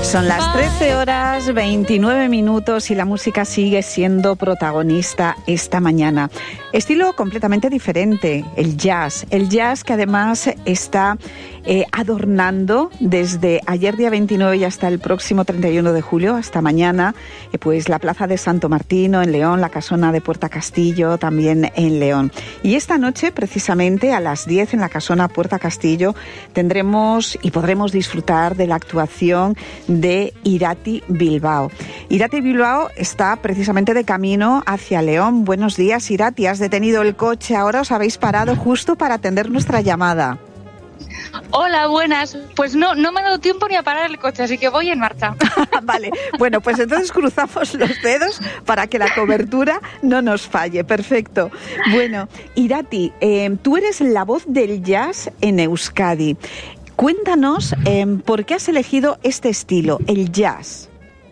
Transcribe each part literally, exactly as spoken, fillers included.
Son las trece horas veintinueve minutos y la música sigue siendo protagonista esta mañana. Estilo completamente diferente, el jazz. El jazz que además está eh, adornando desde ayer día veintinueve y hasta el próximo treinta y uno de julio, hasta mañana, eh, pues la Plaza de Santo Martino en León, la Casona de Puerta Castillo también en León. Y esta noche, precisamente a las diez en la Casona Puerta Castillo, tendremos y podremos disfrutar de la actuación de Irati Bilbao. Irati Bilbao está precisamente de camino hacia León. Buenos días, Irati. Has detenido el coche, ahora os habéis parado justo para atender nuestra llamada. Hola, buenas. Pues no, no me ha dado tiempo ni a parar el coche, así que voy en marcha. Vale, bueno, pues entonces cruzamos los dedos para que la cobertura no nos falle. Perfecto. Bueno, Irati, eh, tú eres la voz del jazz en Euskadi. Cuéntanos eh, por qué has elegido este estilo, el jazz.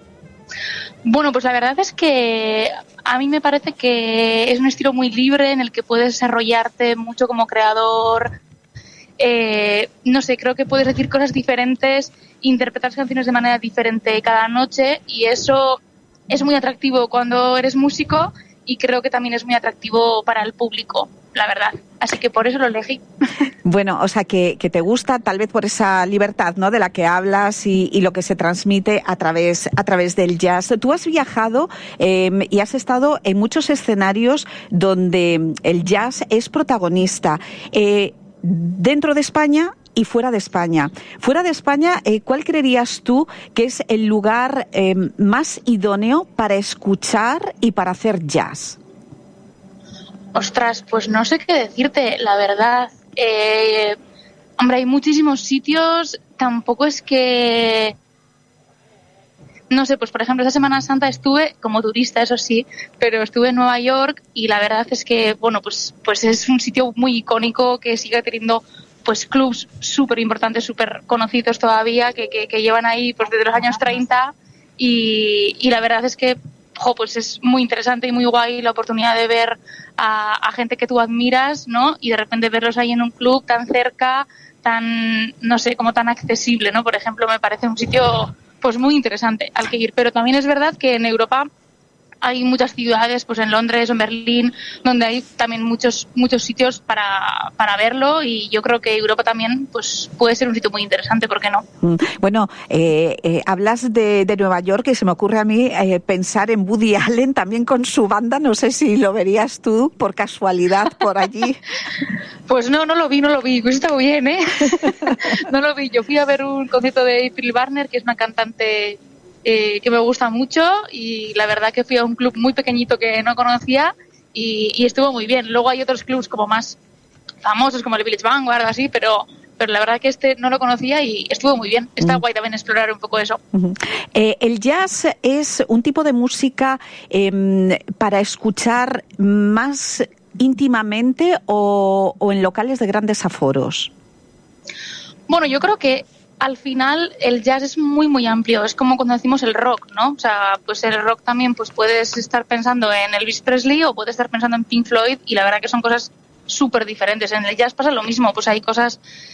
Bueno, pues la verdad es que a mí me parece que es un estilo muy libre en el que puedes desarrollarte mucho como creador. Eh, no sé, creo que puedes decir cosas diferentes, interpretar canciones de manera diferente cada noche, y eso es muy atractivo cuando eres músico y creo que también es muy atractivo para el público, la verdad. Así que por eso lo elegí. Bueno, o sea, que, que te gusta tal vez por esa libertad, ¿no?, de la que hablas y, y lo que se transmite a través, a través del jazz. Tú has viajado eh, y has estado en muchos escenarios donde el jazz es protagonista. Eh, dentro de España y fuera de España. Fuera de España, eh, ¿cuál creerías tú que es el lugar eh, más idóneo para escuchar y para hacer jazz? Ostras, pues no sé qué decirte, la verdad. Eh, hombre, hay muchísimos sitios, tampoco es que... No sé, pues por ejemplo, esta Semana Santa estuve como turista, eso sí, pero estuve en Nueva York y la verdad es que, bueno, pues, pues es un sitio muy icónico que sigue teniendo pues clubs súper importantes, súper conocidos todavía, que, que, que llevan ahí pues desde los años treinta y, y la verdad es que, jo, pues es muy interesante y muy guay la oportunidad de ver a, a gente que tú admiras, ¿no? Y de repente verlos ahí en un club tan cerca, tan, no sé, como tan accesible, ¿no? Por ejemplo, me parece un sitio pues muy interesante al que ir, pero también es verdad que en Europa hay muchas ciudades, pues en Londres o en Berlín, donde hay también muchos muchos sitios para, para verlo, y yo creo que Europa también pues puede ser un sitio muy interesante, ¿por qué no? Bueno, eh, eh, hablas de, de Nueva York y se me ocurre a mí eh, pensar en Woody Allen también con su banda, no sé si lo verías tú por casualidad por allí. Pues no, no lo vi, no lo vi, pues está bien, ¿eh? No lo vi, yo fui a ver un concierto de April Barner, que es una cantante eh, que me gusta mucho, y la verdad que fui a un club muy pequeñito que no conocía y, y estuvo muy bien. Luego hay otros clubs como más famosos, como el Village Vanguard, así, pero... pero la verdad que este no lo conocía y estuvo muy bien. Está mm. guay también explorar un poco eso. Uh-huh. Eh, ¿El jazz es un tipo de música eh, para escuchar más íntimamente o, o en locales de grandes aforos? Bueno, yo creo que al final el jazz es muy muy amplio, es como cuando decimos el rock, ¿no? O sea, pues el rock también pues puedes estar pensando en Elvis Presley o puedes estar pensando en Pink Floyd, y la verdad que son cosas súper diferentes. En el jazz pasa lo mismo, pues hay cosas